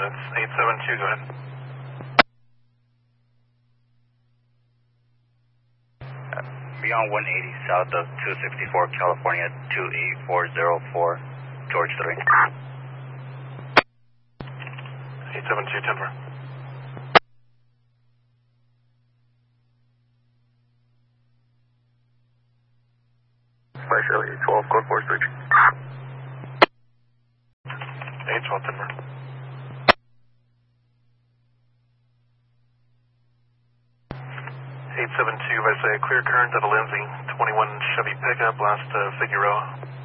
units. 872, go ahead. Beyond 180 south of 264 California 28404, George 3. 872, 10 4. Flash earlier, 12, code 4 switch. 812, 10 4. If I say clear current out of Lindsay, 21 Chevy pickup, last Figueroa.